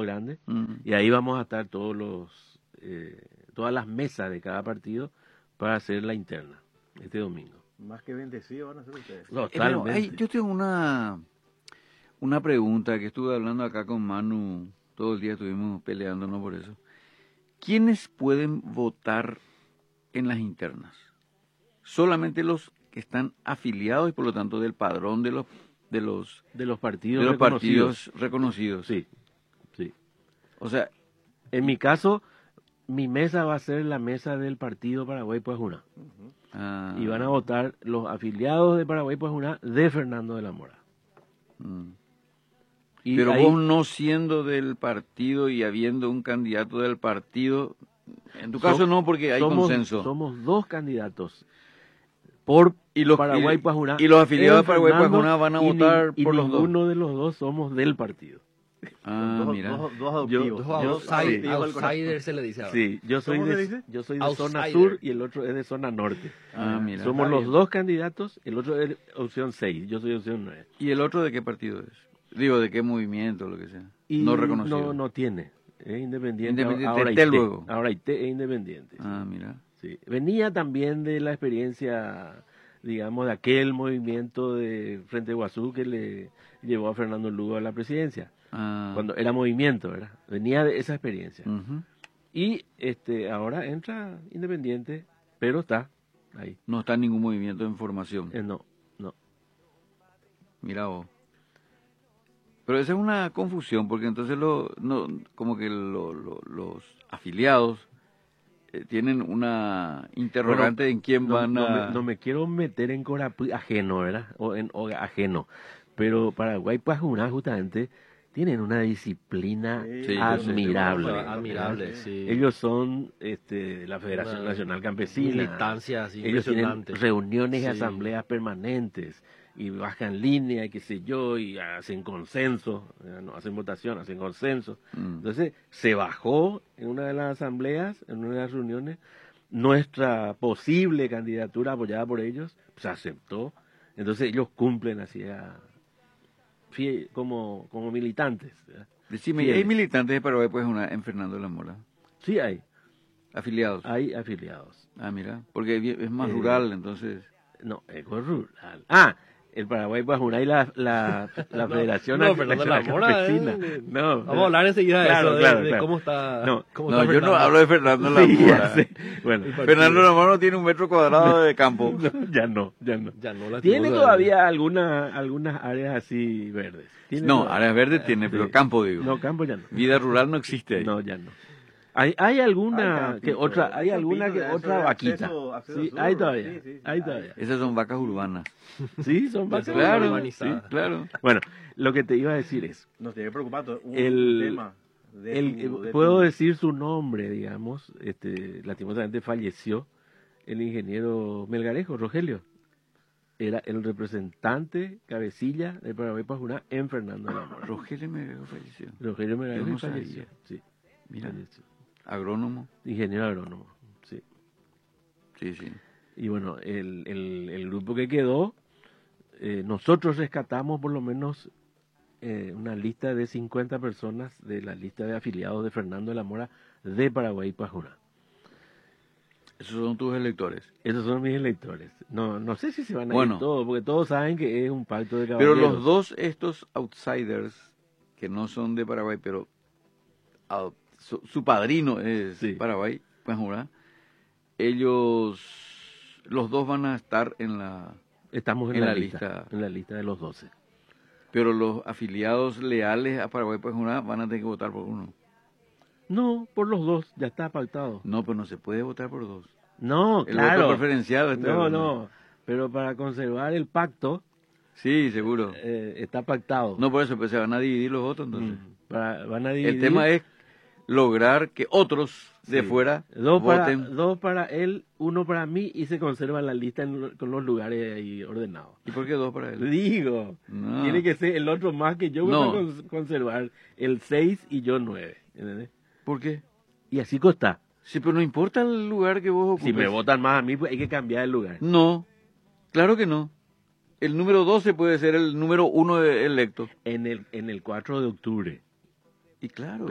grande, y ahí vamos a estar todas las mesas de cada partido para hacer la interna este domingo. Más que bendecidos van a ser ustedes. Totalmente. Yo tengo una pregunta que estuve hablando acá con Manu, todo el día estuvimos peleándonos por eso. ¿Quiénes pueden votar en las internas? Solamente los que están afiliados y por lo tanto del padrón de los partidos reconocidos. Sí, sí. O sea, en mi caso, mi mesa va a ser la mesa del partido Paraguay Pues Una. Y van a votar los afiliados de Paraguay Pues Una de Fernando de la Mora. Pero vos no siendo del partido y habiendo un candidato del partido, en tu caso no, porque hay consenso. Somos dos candidatos por Paraguay Pues Una. Y los afiliados de Paraguay Pues Una van a votar por los dos. Ninguno de los dos somos del partido. Mira. Dos adoptivos. Outsider se le dice ahora. Sí, yo soy de zona sur y el otro es de zona norte. Mira. Somos los dos candidatos, el otro es opción 6, yo soy opción 9. ¿Y el otro de qué partido es? Digo, ¿de qué movimiento, lo que sea? No reconocido. No tiene, es independiente. Ahora IT es independiente. Mira. Sí. Venía también de la experiencia, digamos, de aquel movimiento de Frente Guazú que le llevó a Fernando Lugo a la presidencia. Cuando era movimiento, ¿verdad? Venía de esa experiencia. Y ahora entra independiente, pero está ahí. No está en ningún movimiento en formación. No. Mira vos. Pero esa es una confusión, porque entonces como que los afiliados tienen una interrogante en quién van a... No me quiero meter en ajeno, ¿verdad? O ajeno. Pero Paraguay Pues Una justamente tienen una disciplina admirable. Sí. Ellos son la Federación Nacional Campesina. Militancias ellos tienen impresionantes. reuniones y asambleas permanentes. Y bajan línea, y qué sé yo, y hacen consenso, no hacen votación, hacen consenso. Entonces, se bajó en una de las asambleas, en una de las reuniones, nuestra posible candidatura apoyada por ellos, se aceptó. Entonces, ellos cumplen así como militantes. Decime, ¿hay militantes de Paraguay Pues Una en Fernando de la Mora? Sí hay. ¿Afiliados? Hay afiliados. Mira, porque es más rural, entonces... No, es rural. El Paraguay Pues Una y la Federación Nacional Campesina. No, vamos a hablar enseguida de cómo está. Yo no hablo de Fernando de la Mora. Bueno, Fernando de la Mora no tiene 1 metro cuadrado de campo. Ya no. Tiene todavía algunas áreas así verdes. Áreas verdes tiene, pero campo digo. No, campo ya no. Vida rural no existe ahí. No, ya no. Hay alguna que otra vaquita. Sí, hay todavía. Esas son vacas urbanas. Sí, son vacas urbanizadas. Sí, claro. Bueno, lo que te iba a decir es... Nos tiene preocupado un tema. Puedo decir su nombre, digamos. Lastimosamente falleció el ingeniero Melgarejo, Rogelio. Era el representante cabecilla de Paraguay Pues Una en Fernando de la Mora. Rogelio Melgarejo falleció. Rogelio Melgarejo falleció, sí. Mira. Agrónomo. Ingeniero agrónomo, sí. Sí. Y bueno, el grupo que quedó, nosotros rescatamos por lo menos una lista de 50 personas de la lista de afiliados de Fernando de la Mora de Paraguay Pues Una. ¿Esos son tus electores? Esos son mis electores. No sé si se van a ir todos, porque todos saben que es un pacto de caballeros. caballeros. Pero los dos, estos outsiders, que no son de Paraguay, pero... su padrino es Paraguay, pues Una. Ellos, los dos van a estar Estamos en la lista. En la lista de los 12. Pero los afiliados leales a Paraguay, pues Una, van a tener que votar por uno. No, por los dos, ya está pactado. No, pero no se puede votar por dos. No, el voto preferencial. No, pero para conservar el pacto... Sí, seguro. Está pactado. No, por eso, pues se van a dividir los votos, entonces. Van a dividir... El tema es lograr que otros de fuera voten. Dos para él, uno para mí, y se conserva la lista con los lugares ahí ordenados. ¿Y por qué dos para él? Digo, tiene que ser el otro más que yo para conservar el 6 y yo 9. ¿Entendés? ¿Por qué? Y así está. Sí, pero no importa el lugar que vos ocupes. Si me votan más a mí, pues hay que cambiar el lugar. No, claro que no. El número 12 puede ser el número 1 electo. En el 4 de octubre. Y claro.